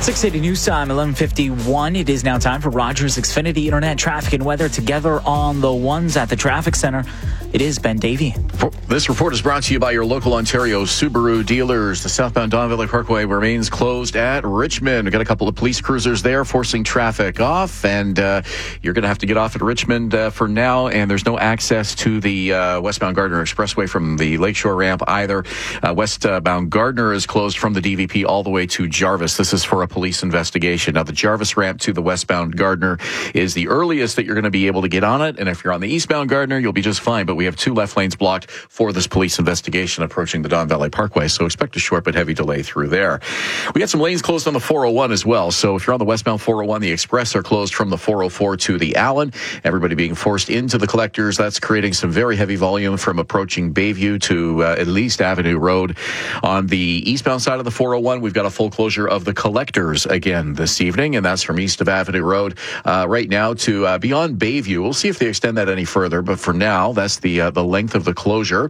680 News Time, 11:51. It is now time for Rogers Xfinity Internet traffic and weather together on the ones at the traffic center. It is Ben Davey. This report is brought to you by your local Ontario Subaru dealers. The southbound Don Valley Parkway remains closed at Richmond. We've got a couple of police cruisers there forcing traffic off, and you're going to have to get off at Richmond for now, and there's no access to the westbound Gardner Expressway from the Lakeshore ramp either. Westbound Gardner is closed from the DVP all the way to Jarvis. This is for a police investigation. Now, the Jarvis ramp to the westbound Gardner is the earliest that you're going to be able to get on it, and if you're on the eastbound Gardner, you'll be just fine, but we have two left lanes blocked for this police investigation approaching the Don Valley Parkway, so expect a short but heavy delay through there. We got some lanes closed on the 401 as well, so if you're on the westbound 401, the express are closed from the 404 to the Allen. Everybody being forced into the collectors. That's creating some very heavy volume from approaching Bayview to at least Avenue Road. On the eastbound side of the 401, we've got a full closure of the collectors again this evening, and that's from east of Avenue Road right now to beyond Bayview. We'll see if they extend that any further, but for now, that's the length of the closure.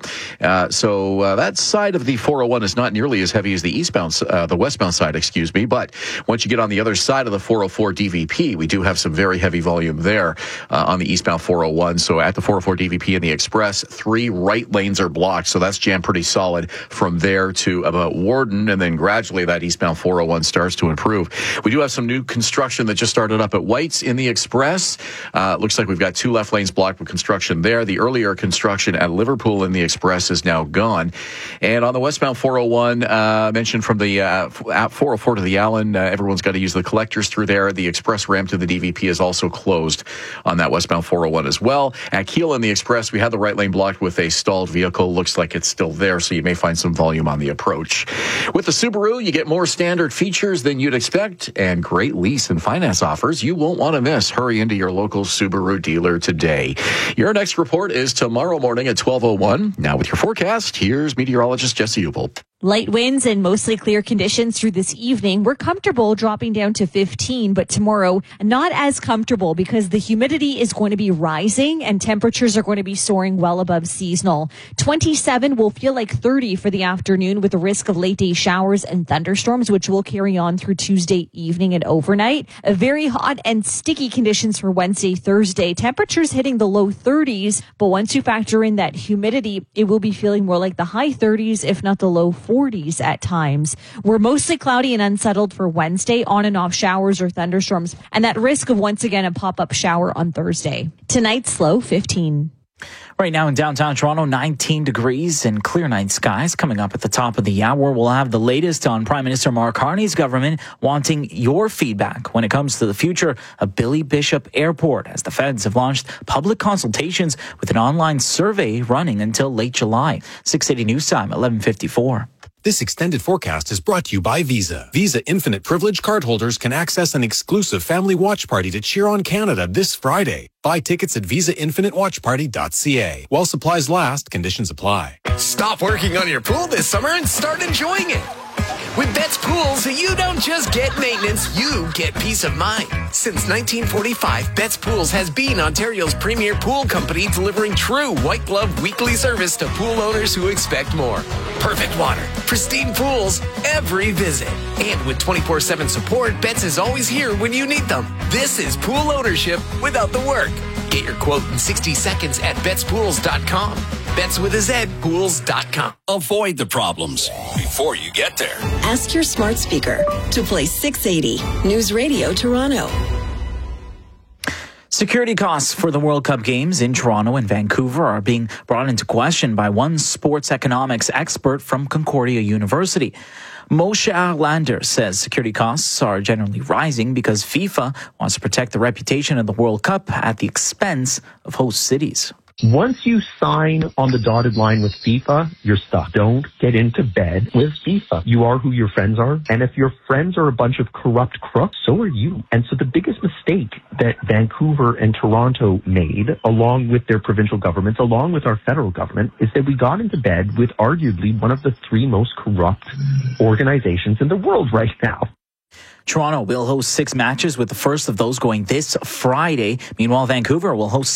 So that side of the 401 is not nearly as heavy as the the westbound side, excuse me. But once you get on the other side of the 404 DVP, we do have some very heavy volume there on the eastbound 401. So at the 404 DVP and the express, 3 right lanes are blocked. So that's jammed pretty solid from there to about Warden, and then gradually that eastbound 401 starts to improve. We do have some new construction that just started up at White's in the express. Looks like we've got 2 left lanes blocked with construction there. The earlier construction at Liverpool in the express is now gone. And on the westbound 401, mentioned from the 404 to the Allen, everyone's got to use the collectors through there. The express ramp to the DVP is also closed on that westbound 401 as well. At Keele in the express, we had the right lane blocked with a stalled vehicle. Looks like it's still there, so you may find some volume on the approach. With the Subaru, you get more standard features than you'd expect and great lease and finance offers you won't want to miss. Hurry into your local Subaru dealer today. Your next report is tomorrow morning at 12:01. Now with your forecast, here's meteorologist Jesse Ubel. Light winds and mostly clear conditions through this evening. We're comfortable dropping down to 15, but tomorrow not as comfortable because the humidity is going to be rising and temperatures are going to be soaring well above seasonal. 27 will feel like 30 for the afternoon with the risk of late day showers and thunderstorms, which will carry on through Tuesday evening and overnight. A very hot and sticky conditions for Wednesday, Thursday. Temperatures hitting the low 30s, but once you factor in that humidity, it will be feeling more like the high 30s, if not the low 40s at times. We're mostly cloudy and unsettled for Wednesday, on and off showers or thunderstorms, and that risk of once again a pop-up shower on Thursday. Tonight's low 15. Right now in downtown Toronto, 19 degrees and clear night skies. Coming up at the top of the hour, we'll have the latest on Prime Minister Mark Carney's government wanting your feedback when it comes to the future of Billy Bishop Airport, as the feds have launched public consultations with an online survey running until late July. 680 News Time, 11:54. This extended forecast is brought to you by Visa. Visa Infinite Privilege cardholders can access an exclusive family watch party to cheer on Canada this Friday. Buy tickets at visainfinitewatchparty.ca. While supplies last, conditions apply. Stop working on your pool this summer and start enjoying it. With Betts Pools, you don't just get maintenance, you get peace of mind. Since 1945, Betts Pools has been Ontario's premier pool company, delivering true white glove weekly service to pool owners who expect more. Perfect water, pristine pools, every visit. And with 24/7 support, Betts is always here when you need them. This is pool ownership without the work. Get your quote in 60 seconds at betspools.com. Betts with a Z, pools.com. Avoid the problems before you get there. Ask your smart speaker to play 680 News Radio Toronto. Security costs for the World Cup games in Toronto and Vancouver are being brought into question by one sports economics expert from Concordia University. Moshe Arlander says security costs are generally rising because FIFA wants to protect the reputation of the World Cup at the expense of host cities. Once you sign on the dotted line with FIFA, you're stuck. Don't get into bed with FIFA. You are who your friends are. And if your friends are a bunch of corrupt crooks, so are you. And so the biggest mistake that Vancouver and Toronto made, along with their provincial governments, along with our federal government, is that we got into bed with arguably one of the 3 most corrupt organizations in the world right now. Toronto will host 6 matches, with the first of those going this Friday. Meanwhile, Vancouver will host